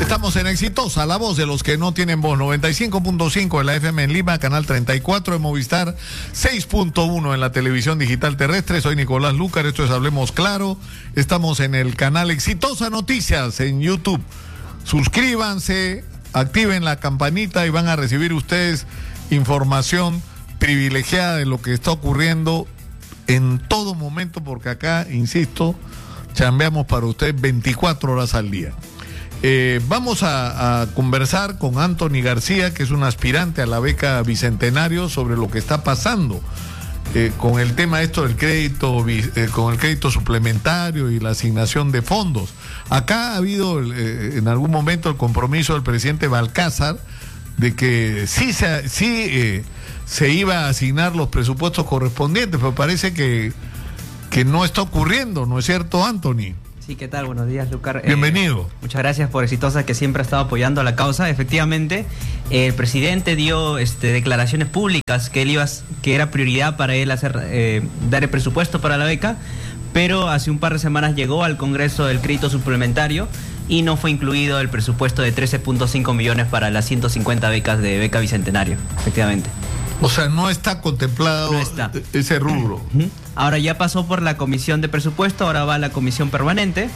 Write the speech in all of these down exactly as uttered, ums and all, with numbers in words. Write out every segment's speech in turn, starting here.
Estamos en Exitosa, la voz de los que no tienen voz. noventa y cinco punto cinco en la F M en Lima, canal treinta y cuatro en Movistar, seis punto uno en la televisión digital terrestre. Soy Nicolás Lucar, esto es Hablemos Claro. Estamos en el canal Exitosa Noticias en YouTube. Suscríbanse, activen la campanita y van a recibir ustedes información privilegiada de lo que está ocurriendo en todo momento, porque acá, insisto, chambeamos para ustedes veinticuatro horas al día. Eh, vamos a, a conversar con Anthony García, que es un aspirante a la beca Bicentenario, sobre lo que está pasando eh, con el tema esto del crédito, eh, con el crédito suplementario y la asignación de fondos. Acá ha habido eh, en algún momento el compromiso del presidente Balcázar de que sí se, sí, eh, se iba a asignar los presupuestos correspondientes, pero parece que, que no está ocurriendo, ¿no es cierto, Anthony? Sí, ¿qué tal? Buenos días, Lucar. Bienvenido. Eh, muchas gracias por Exitosa, que siempre ha estado apoyando a la causa. Efectivamente, eh, el presidente dio este, declaraciones públicas que él iba, que era prioridad para él hacer eh, dar el presupuesto para la beca, pero hace un par de semanas llegó al Congreso el crédito suplementario y no fue incluido el presupuesto de trece punto cinco millones para las ciento cincuenta becas de beca Bicentenario, efectivamente. O sea, no está contemplado no está. ese rubro. Uh-huh. Ahora ya pasó por la comisión de presupuesto, ahora va a la comisión permanente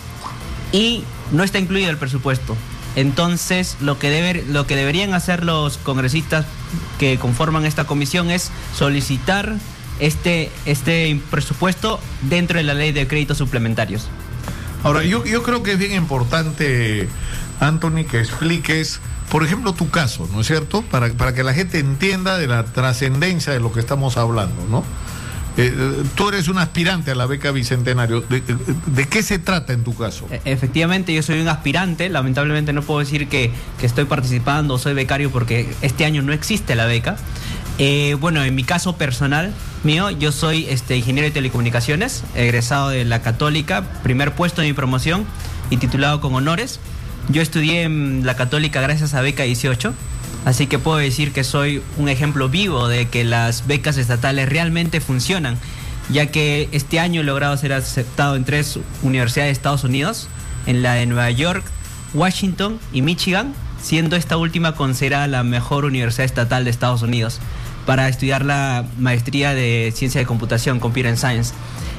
y no está incluido el presupuesto. Entonces, lo que debe, lo que deberían hacer los congresistas que conforman esta comisión es solicitar este, este presupuesto dentro de la ley de créditos suplementarios. Ahora, yo, yo creo que es bien importante, Anthony, que expliques, por ejemplo, tu caso, ¿no es cierto? Para, para que la gente entienda de la trascendencia de lo que estamos hablando, ¿no? Eh, tú eres un aspirante a la beca Bicentenario. ¿De, de, de qué se trata en tu caso? Efectivamente, yo soy un aspirante. Lamentablemente no puedo decir que, que estoy participando o soy becario porque este año no existe la beca. Eh, bueno, en mi caso personal mío, yo soy este, ingeniero de telecomunicaciones, egresado de la Católica, primer puesto de mi promoción y titulado con honores. Yo estudié en la Católica gracias a beca dieciocho, así que puedo decir que soy un ejemplo vivo de que las becas estatales realmente funcionan, ya que este año he logrado ser aceptado en tres universidades de Estados Unidos, en la de Nueva York, Washington y Michigan, siendo esta última considerada la mejor universidad estatal de Estados Unidos para estudiar la maestría de Ciencia de Computación, Computer Science.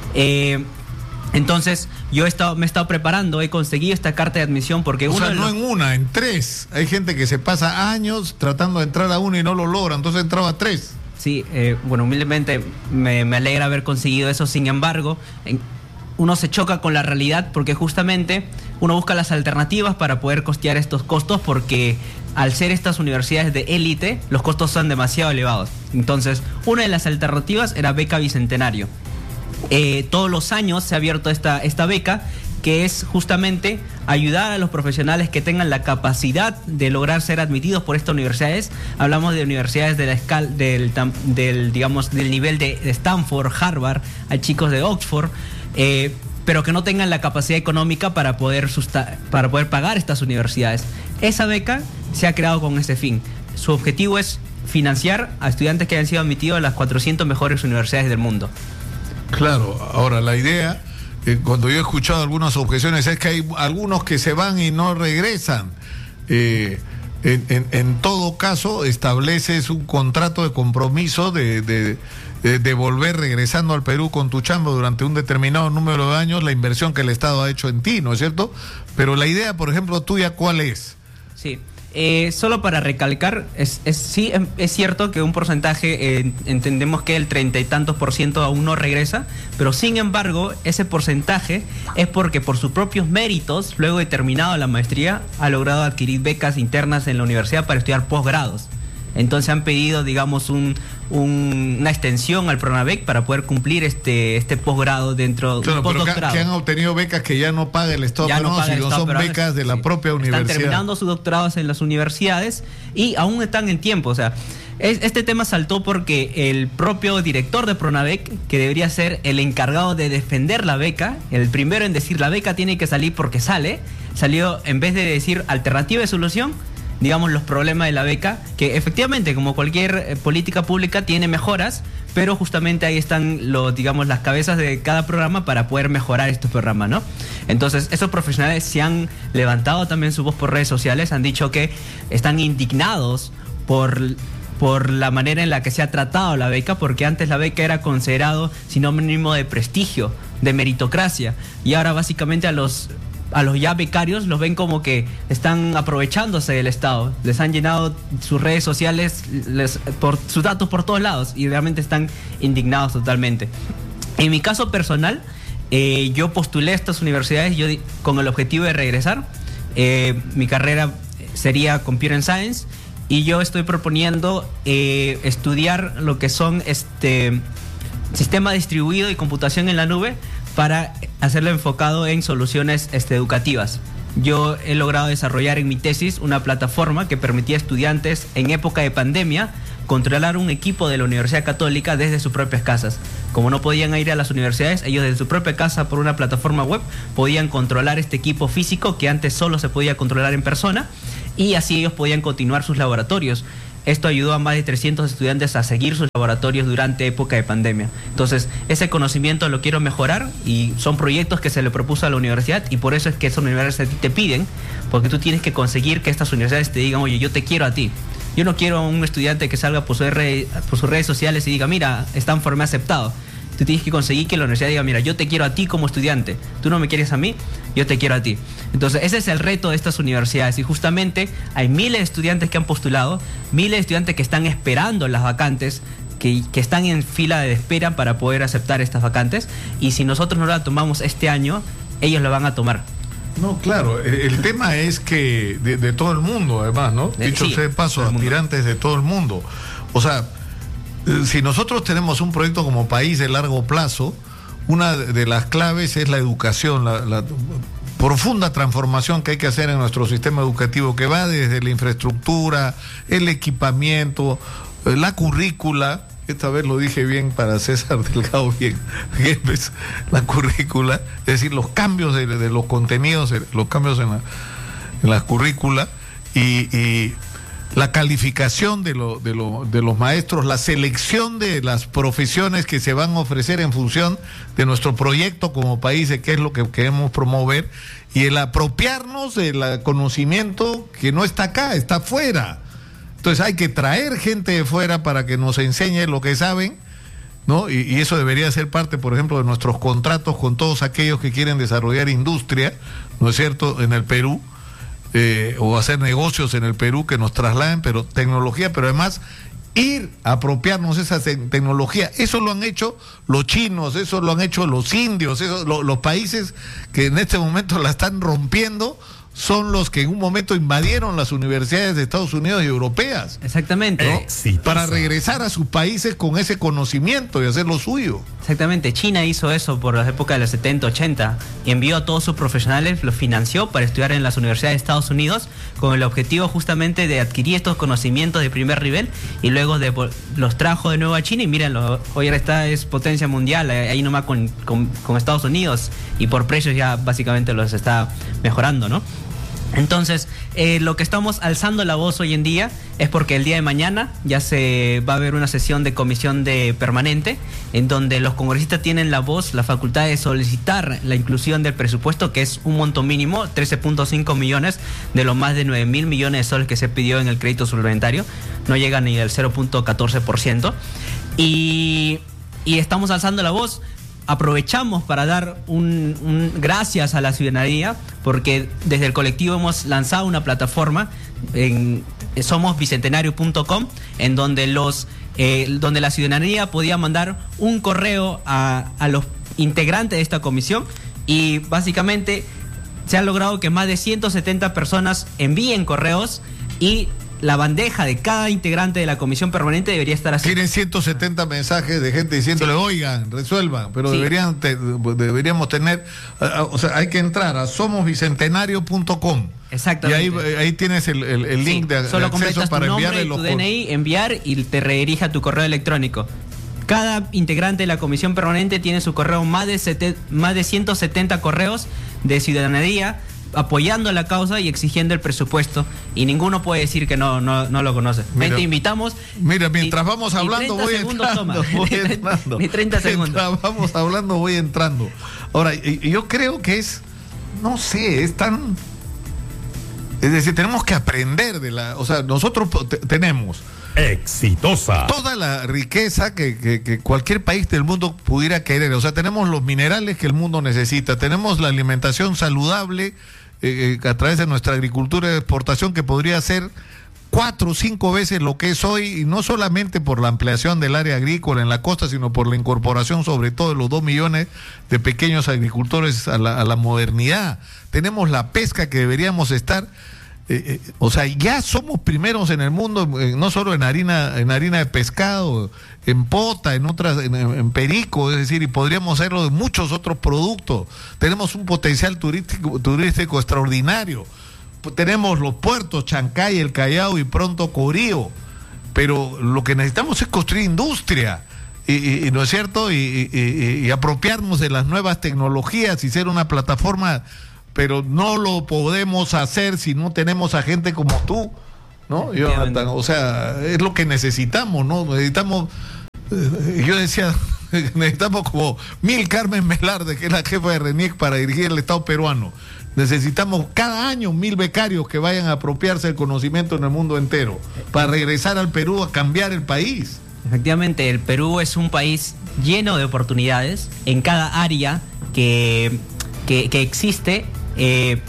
Eh, Entonces, yo he estado, me he estado preparando, he conseguido esta carta de admisión porque... O uno sea, no los... en una, en tres. Hay gente que se pasa años tratando de entrar a una y no lo logra, entonces entraba a tres. Sí, eh, bueno, humildemente me, me alegra haber conseguido eso. Sin embargo, en, uno se choca con la realidad porque justamente uno busca las alternativas para poder costear estos costos, porque al ser estas universidades de élite, los costos son demasiado elevados. Entonces, una de las alternativas era beca Bicentenario. Eh, todos los años se ha abierto esta, esta beca, que es justamente ayudar a los profesionales que tengan la capacidad de lograr ser admitidos por estas universidades. Hablamos de universidades de la escala del, del, digamos, del nivel de, de Stanford, Harvard, hay chicos de Oxford, eh, pero que no tengan la capacidad económica para poder, susta- para poder pagar estas universidades. Esa beca se ha creado con ese fin. Su objetivo es financiar a estudiantes que hayan sido admitidos a las cuatrocientas mejores universidades del mundo. Claro, ahora la idea, eh, cuando yo he escuchado algunas objeciones, es que hay algunos que se van y no regresan. Eh, en, en, en todo caso, estableces un contrato de compromiso de, de, de, de volver regresando al Perú con tu chamba durante un determinado número de años, la inversión que el Estado ha hecho en ti, ¿no es cierto? Pero la idea, por ejemplo, tuya, ¿cuál es? Sí. Eh, solo para recalcar, es, es, sí, es cierto que un porcentaje, eh, entendemos que el treinta y tantos por ciento aún no regresa, pero sin embargo, ese porcentaje es porque por sus propios méritos, luego de terminado la maestría, ha logrado adquirir becas internas en la universidad para estudiar posgrados. Entonces han pedido, digamos, un, un, una extensión al Pronavec para poder cumplir este, este posgrado dentro de claro, un postdoctorado. Que, que han obtenido becas que ya no paga el Estado, ya no, no paga sino el Estado, son becas de la sí, propia universidad. Están terminando sus doctorados en las universidades y aún están en tiempo. O sea, es, este tema saltó porque el propio director de Pronavec, que debería ser el encargado de defender la beca, el primero en decir la beca tiene que salir porque sale, salió, en vez de decir alternativa de solución, digamos, los problemas de la beca, que efectivamente, como cualquier eh, política pública, tiene mejoras, pero justamente ahí están los, digamos, las cabezas de cada programa para poder mejorar estos programas, ¿no? Entonces, esos profesionales se han levantado también su voz por redes sociales, han dicho que están indignados por, por la manera en la que se ha tratado la beca, porque antes la beca era considerado sinónimo de prestigio, de meritocracia, y ahora básicamente a los a los ya becarios los ven como que están aprovechándose del Estado. Les han llenado sus redes sociales, les, por sus datos por todos lados, y realmente están indignados totalmente. En mi caso personal, eh, yo postulé a estas universidades yo, con el objetivo de regresar. Eh, mi carrera sería Computer Science, y yo estoy proponiendo eh, estudiar lo que son este sistema distribuido y computación en la nube, para hacerlo enfocado en soluciones este, educativas. Yo he logrado desarrollar en mi tesis una plataforma que permitía a estudiantes en época de pandemia controlar un equipo de la Universidad Católica desde sus propias casas. Como no podían ir a las universidades, ellos desde su propia casa por una plataforma web podían controlar este equipo físico que antes solo se podía controlar en persona, y así ellos podían continuar sus laboratorios. Esto ayudó a más de trescientos estudiantes a seguir sus laboratorios durante época de pandemia. Entonces, ese conocimiento lo quiero mejorar, y son proyectos que se le propuso a la universidad, y por eso es que esas universidades te piden, porque tú tienes que conseguir que estas universidades te digan, oye, yo te quiero a ti. Yo no quiero a un estudiante que salga por, su red, por sus redes sociales y diga, mira, Stanford me ha aceptado. Tú tienes que conseguir que la universidad diga, mira, yo te quiero a ti como estudiante. Tú no me quieres a mí, yo te quiero a ti. Entonces, ese es el reto de estas universidades. Y justamente hay miles de estudiantes que han postulado, miles de estudiantes que están esperando las vacantes, que, que están en fila de espera para poder aceptar estas vacantes. Y si nosotros no la tomamos este año, ellos la van a tomar. No, claro, el, el tema es que de, de todo el mundo, además, ¿no? Dicho Sí, sea de paso, aspirantes de todo el mundo. O sea, si nosotros tenemos un proyecto como país de largo plazo, una de las claves es la educación, la, la profunda transformación que hay que hacer en nuestro sistema educativo, que va desde la infraestructura, el equipamiento, la currícula. Esta vez lo dije bien para César Delgado, bien, la currícula, es decir, los cambios de, de los contenidos, los cambios en la, en la currícula, y, y la calificación de, lo, de, lo, de los maestros, la selección de las profesiones que se van a ofrecer en función de nuestro proyecto como país, de qué es lo que queremos promover, y el apropiarnos del conocimiento que no está acá, está afuera. Entonces hay que traer gente de fuera para que nos enseñe lo que saben, ¿no? Y, y eso debería ser parte, por ejemplo, de nuestros contratos con todos aquellos que quieren desarrollar industria, ¿no es cierto?, en el Perú, eh, o hacer negocios en el Perú, que nos trasladen, pero tecnología, pero además ir a apropiarnos esa te tecnología. Eso lo han hecho los chinos, eso lo han hecho los indios, eso, lo, los países que en este momento la están rompiendo son los que en un momento invadieron las universidades de Estados Unidos y europeas. Exactamente. ¿No? Sí, para regresar a sus países con ese conocimiento y hacer lo suyo. Exactamente. China hizo eso por las épocas de los setenta, ochenta. Y envió a todos sus profesionales, los financió para estudiar en las universidades de Estados Unidos, con el objetivo justamente de adquirir estos conocimientos de primer nivel, y luego de, los trajo de nuevo a China, y mírenlo, hoy esta es potencia mundial, ahí nomás con, con, con Estados Unidos, y por precios ya básicamente los está mejorando, ¿no? Entonces, eh, lo que estamos alzando la voz hoy en día es porque el día de mañana ya se va a haber una sesión de comisión de permanente, en donde los congresistas tienen la voz, la facultad de solicitar la inclusión del presupuesto, que es un monto mínimo, trece punto cinco millones de los más de nueve mil millones de soles que se pidió en el crédito suplementario. No llega ni al cero punto catorce por ciento. Y, y estamos alzando la voz. Aprovechamos para dar un, un gracias a la ciudadanía, porque desde el colectivo hemos lanzado una plataforma en somos bicentenario punto com, en donde los eh, donde la ciudadanía podía mandar un correo a, a los integrantes de esta comisión, y básicamente se ha logrado que más de ciento setenta personas envíen correos, y la bandeja de cada integrante de la comisión permanente debería estar así. Tienen ciento setenta mensajes de gente diciéndole, sí, oigan, resuelvan, pero sí, deberían te, deberíamos tener, uh, o sea, hay que entrar a somos bicentenario punto com. Exactamente. Y ahí, ahí tienes el, el, el link, sí, de, solo de acceso para enviarle los tu D N I, enviar, y te redirige a tu correo electrónico. Cada integrante de la comisión permanente tiene su correo, más de, sete, más de ciento setenta correos de ciudadanía, apoyando la causa y exigiendo el presupuesto, y ninguno puede decir que no no, no lo conoce. Mira, te invitamos. Mira, mientras vamos hablando voy entrando, voy entrando. Ni treinta segundos. Mientras vamos hablando voy entrando. Ahora, yo creo que es, no sé, es tan... Es decir, tenemos que aprender de la... O sea, nosotros tenemos... Exitosa. Toda la riqueza que, que, que cualquier país del mundo pudiera querer. O sea, tenemos los minerales que el mundo necesita, tenemos la alimentación saludable eh, a través de nuestra agricultura de exportación, que podría ser cuatro o cinco veces lo que es hoy, y no solamente por la ampliación del área agrícola en la costa, sino por la incorporación sobre todo de los dos millones de pequeños agricultores a la, a la modernidad. Tenemos la pesca que deberíamos estar... Eh, eh, o sea, ya somos primeros en el mundo, eh, no solo en harina, en harina de pescado, en pota, en otras, en, en perico, es decir, y podríamos hacerlo de muchos otros productos. Tenemos un potencial turístico, turístico extraordinario. Tenemos los puertos, Chancay, El Callao y pronto Corío, pero lo que necesitamos es construir industria. Y, y, y no es cierto, y, y, y, y apropiarnos de las nuevas tecnologías y ser una plataforma. Pero no lo podemos hacer si no tenemos a gente como tú, ¿no, Jonathan? O sea, es lo que necesitamos, ¿no? Necesitamos, eh, yo decía, necesitamos como mil Carmen Velarde, que es la jefa de RENIEC, para dirigir el Estado peruano. Necesitamos cada año mil becarios que vayan a apropiarse del conocimiento en el mundo entero, para regresar al Perú a cambiar el país. Efectivamente, el Perú es un país lleno de oportunidades en cada área que, que, que existe. Eh,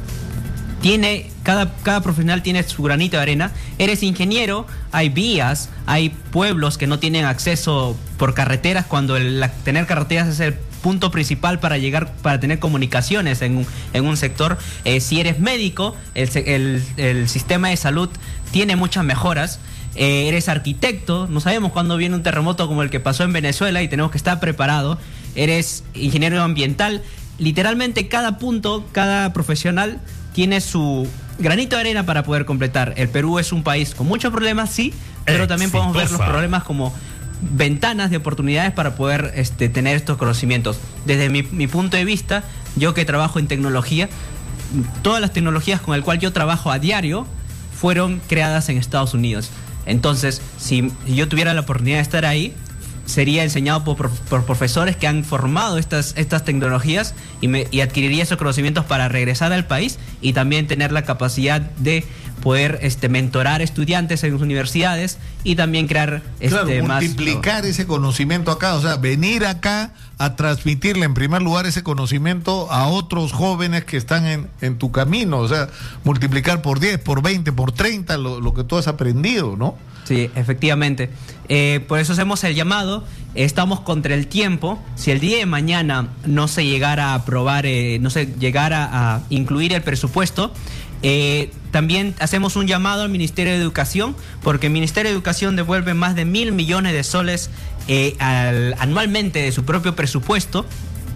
tiene cada, cada profesional tiene su granito de arena. Eres ingeniero, hay vías, hay pueblos que no tienen acceso por carreteras, cuando el, la, tener carreteras es el punto principal para llegar, para tener comunicaciones en un, en un sector. Eh, si eres médico, el, el, el sistema de salud tiene muchas mejoras. Eh, eres arquitecto, no sabemos cuándo viene un terremoto como el que pasó en Venezuela y tenemos que estar preparados. Eres ingeniero ambiental. Literalmente cada punto, cada profesional tiene su granito de arena para poder completar. El Perú es un país con muchos problemas, sí, pero también podemos ver los problemas como ventanas de oportunidades para poder este, tener estos conocimientos. Desde mi, mi punto de vista, yo que trabajo en tecnología, todas las tecnologías con las cuales yo trabajo a diario fueron creadas en Estados Unidos. Entonces, si yo tuviera la oportunidad de estar ahí, sería enseñado por, por profesores que han formado estas, estas tecnologías y, me, y adquiriría esos conocimientos para regresar al país y también tener la capacidad de poder este, mentorar estudiantes en las universidades y también crear este, claro, más... multiplicar ese conocimiento acá, o sea, venir acá a transmitirle en primer lugar ese conocimiento a otros jóvenes que están en, en tu camino, o sea, multiplicar por diez, por veinte, por treinta lo, lo que tú has aprendido, ¿no? Sí, efectivamente. Eh, por eso hacemos el llamado. Estamos contra el tiempo. Si el día de mañana no se llegara a aprobar, eh, no se llegara a incluir el presupuesto, eh, también hacemos un llamado al Ministerio de Educación, porque el Ministerio de Educación devuelve más de mil millones de soles eh, al, anualmente de su propio presupuesto,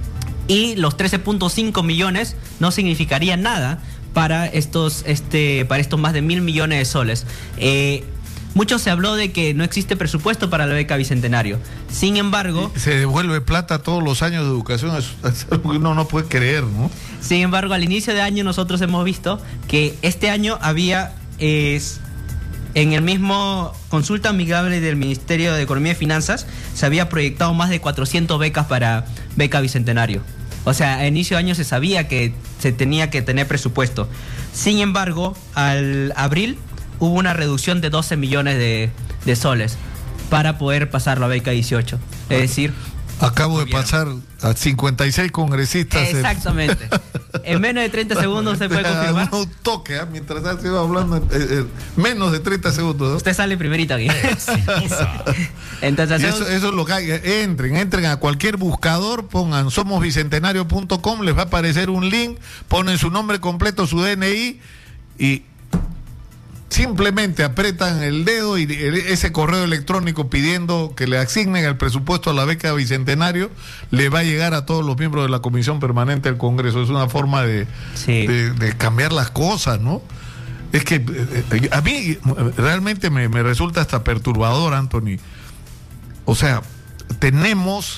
y los trece punto cinco millones no significarían nada para estos, este, para estos más de mil millones de soles. Eh, Mucho se habló de que no existe presupuesto para la beca Bicentenario. Sin embargo... Se devuelve plata todos los años de educación, es, es algo que uno no puede creer, ¿no? Sin embargo, al inicio de año nosotros hemos visto que este año había, eh, en el mismo consulta amigable del Ministerio de Economía y Finanzas, se había proyectado más de cuatrocientas becas para beca Bicentenario. O sea, a inicio de año se sabía que se tenía que tener presupuesto. Sin embargo, al abril hubo una reducción de doce millones de, de soles para poder pasar la beca dieciocho. Es decir... Acabo de pasar a cincuenta y seis congresistas. Exactamente. En, en menos de treinta segundos se puede confirmar. Un toque, ¿eh? Mientras has ido hablando, eh, eh, menos de treinta segundos. ¿no? Usted sale primerito aquí. Entonces, eso, eso es lo que hay. Entren, entren a cualquier buscador, pongan somos bicentenario punto com, les va a aparecer un link, ponen su nombre completo, su D N I y simplemente apretan el dedo y ese correo electrónico pidiendo que le asignen el presupuesto a la beca Bicentenario le va a llegar a todos los miembros de la Comisión Permanente del Congreso. Es una forma de, sí. de, de cambiar las cosas, ¿no? Es que eh, a mí realmente me, me resulta hasta perturbador, Anthony. O sea, tenemos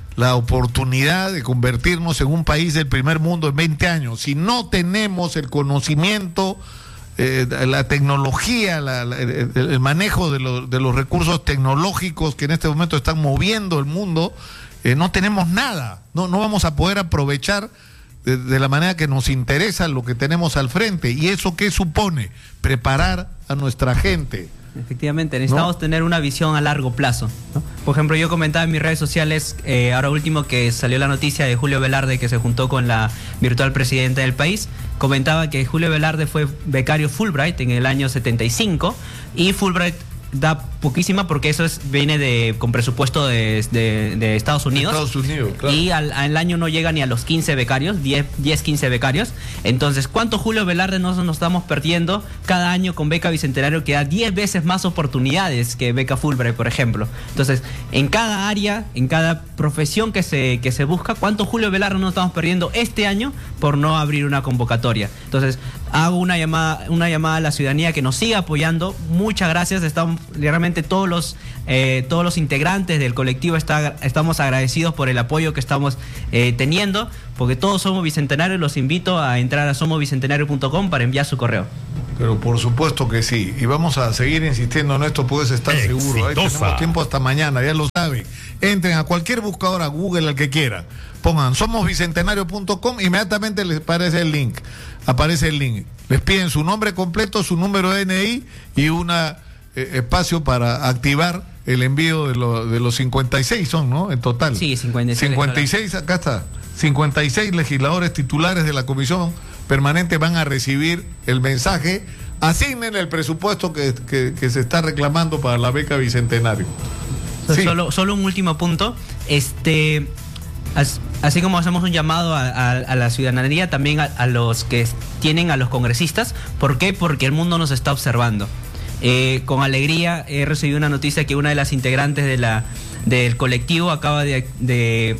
la oportunidad de convertirnos en un país del primer mundo en veinte años. Si no tenemos el conocimiento, eh, la tecnología, la, la, el, el manejo de, lo, de los recursos tecnológicos que en este momento están moviendo el mundo, eh, no tenemos nada. No, no vamos a poder aprovechar de, de la manera que nos interesa lo que tenemos al frente. ¿Y eso qué supone? Preparar a nuestra gente. Efectivamente, necesitamos ¿no? tener una visión a largo plazo, ¿no? Por ejemplo, yo comentaba en mis redes sociales, eh, ahora último que salió la noticia de Julio Velarde, que se juntó con la virtual presidenta del país, comentaba que Julio Velarde fue becario Fulbright en el año setenta y cinco, y Fulbright da poquísima porque eso es viene de con presupuesto de, de, de Estados Unidos. Estados Unidos, claro. Y al, al año no llega ni a los quince becarios, diez, quince becarios. Entonces, ¿cuánto Julio Velarde nos, nos estamos perdiendo cada año con beca Bicentenario, que da diez veces más oportunidades que beca Fulbright, por ejemplo? Entonces, en cada área, en cada profesión que se, que se busca, ¿cuánto Julio Velarde nos estamos perdiendo este año por no abrir una convocatoria? Entonces, hago una llamada, una llamada a la ciudadanía que nos siga apoyando. Muchas gracias. Estamos realmente todos los eh, todos los integrantes del colectivo está, estamos agradecidos por el apoyo que estamos eh, teniendo, porque todos somos bicentenarios. Los invito a entrar a somos bicentenario punto com para enviar su correo. Pero por supuesto que sí, y vamos a seguir insistiendo en esto, puedes estar Exitosa. seguro. Ahí tenemos tiempo hasta mañana, ya lo saben. Entren a cualquier buscador, a Google, al que quiera, pongan somos bicentenario punto com, inmediatamente les aparece el link, aparece el link. Les piden su nombre completo, su número de N I y una eh, espacio para activar el envío de, lo, de los cincuenta y seis son, ¿no? En total. Sí, cincuenta y seis. cincuenta y seis, acá está. cincuenta y seis legisladores titulares de la Comisión Permanente van a recibir el mensaje: asignen el presupuesto que, que, que se está reclamando para la beca Bicentenario. Sí. Solo, solo un último punto. Este, as, así como hacemos un llamado a, a, a la ciudadanía, también a, a los que tienen a los congresistas. ¿Por qué? Porque el mundo nos está observando. Eh, con alegría he recibido una noticia que una de las integrantes de la, del colectivo acaba de, de,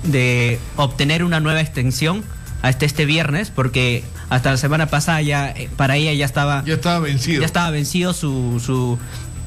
de obtener una nueva extensión hasta este viernes, porque hasta la semana pasada ya para ella ya estaba ya estaba vencido ya estaba vencido su, su,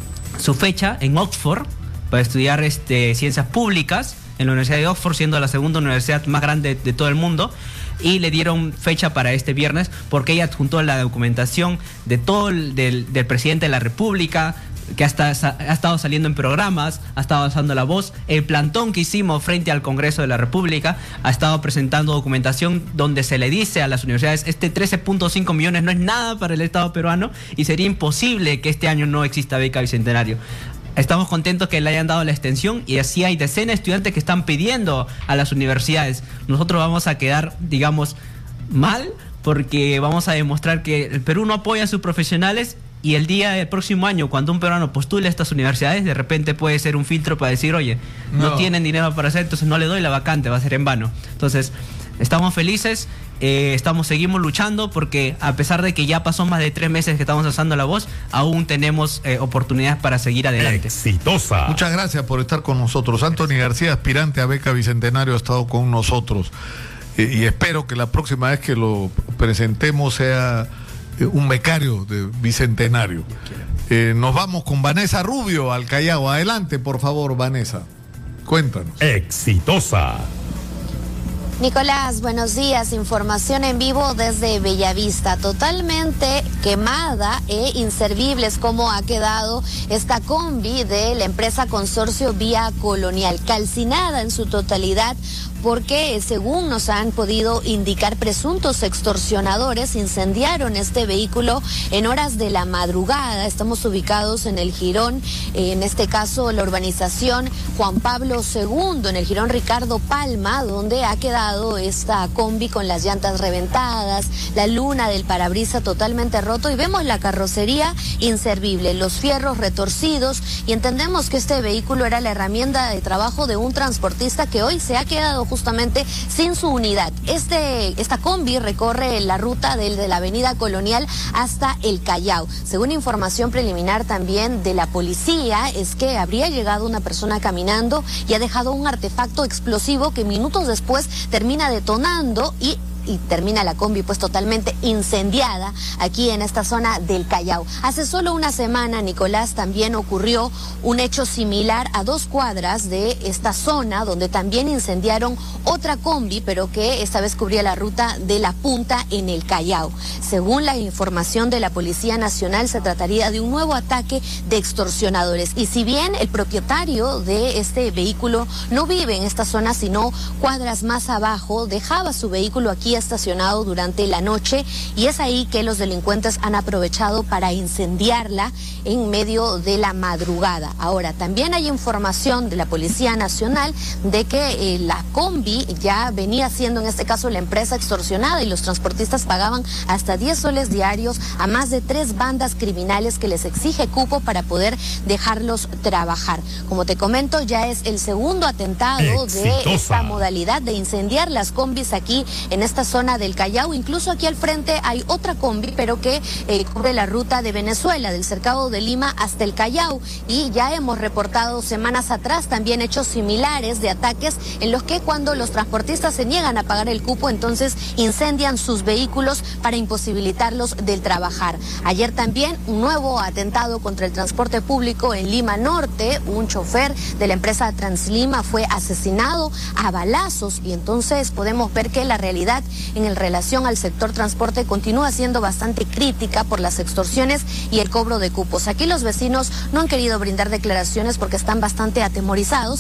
su fecha en Oxford para estudiar este, ciencias públicas en la Universidad de Oxford, siendo la segunda universidad más grande de, de todo el mundo, y le dieron fecha para este viernes porque ella adjuntó la documentación de todo el, del, del presidente de la República, que hasta ha estado saliendo en programas, ha estado alzando la voz. El plantón que hicimos frente al Congreso de la República ha estado presentando documentación donde se le dice a las universidades: este trece punto cinco millones no es nada para el Estado peruano y sería imposible que este año no exista beca Bicentenario. Estamos contentos que le hayan dado la extensión, y así hay decenas de estudiantes que están pidiendo a las universidades. Nosotros vamos a quedar, digamos, mal, porque vamos a demostrar que el Perú no apoya a sus profesionales, y el día del próximo año, cuando un peruano postule a estas universidades, de repente puede ser un filtro para decir: oye, no, no tienen dinero para hacer, entonces no le doy la vacante, va a ser en vano. Entonces, estamos felices, eh, estamos, seguimos luchando, porque a pesar de que ya pasó más de tres meses que estamos alzando la voz, aún tenemos eh, oportunidades para seguir adelante. Exitosa. Muchas gracias por estar con nosotros. Anthony García, aspirante a beca Bicentenario, ha estado con nosotros, eh, y espero que la próxima vez que lo presentemos sea un becario de Bicentenario. Eh, nos vamos con Vanessa Rubio al Callao. Adelante, por favor, Vanessa. Cuéntanos. Exitosa. Nicolás, buenos días. Información en vivo desde Bellavista. Totalmente quemada e inservible es como ha quedado esta combi de la empresa Consorcio Vía Colonial, calcinada en su totalidad, porque según nos han podido indicar, presuntos extorsionadores incendiaron este vehículo en horas de la madrugada. Estamos ubicados en el jirón, en este caso la urbanización Juan Pablo segundo, en el jirón Ricardo Palma, donde ha quedado esta combi con las llantas reventadas, la luna del parabrisa totalmente roto, y vemos la carrocería inservible, los fierros retorcidos, y entendemos que este vehículo era la herramienta de trabajo de un transportista que hoy se ha quedado justamente sin su unidad. Este, esta combi recorre la ruta del, de la avenida Colonial hasta el Callao. Según información preliminar también de la policía, es que habría llegado una persona caminando y ha dejado un artefacto explosivo que minutos después termina detonando y y termina la combi pues totalmente incendiada aquí en esta zona del Callao. Hace solo una semana, Nicolás, también ocurrió un hecho similar a dos cuadras de esta zona, donde también incendiaron otra combi, pero que esta vez cubría la ruta de La Punta en el Callao. Según la información de la Policía Nacional, se trataría de un nuevo ataque de extorsionadores. Y si bien el propietario de este vehículo no vive en esta zona, sino cuadras más abajo, dejaba su vehículo aquí estacionado durante la noche, y es ahí que los delincuentes han aprovechado para incendiarla en medio de la madrugada. Ahora, también hay información de la Policía Nacional de que eh, la combi ya venía siendo, en este caso, la empresa extorsionada, y los transportistas pagaban hasta diez soles diarios a más de tres bandas criminales que les exige cupo para poder dejarlos trabajar. Como te comento, ya es el segundo atentado Exitosa. de esta modalidad de incendiar las combis aquí en esta zona del Callao. Incluso aquí al frente hay otra combi, pero que eh, cubre la ruta de Venezuela, del Cercado de Lima hasta el Callao, y ya hemos reportado semanas atrás también hechos similares de ataques en los que cuando los transportistas se niegan a pagar el cupo, entonces incendian sus vehículos para imposibilitarlos del trabajar. Ayer también un nuevo atentado contra el transporte público en Lima Norte. Un chofer de la empresa Translima fue asesinado a balazos, y entonces podemos ver que la realidad en relación al sector transporte continúa siendo bastante crítica por las extorsiones y el cobro de cupos. Aquí los vecinos no han querido brindar declaraciones porque están bastante atemorizados,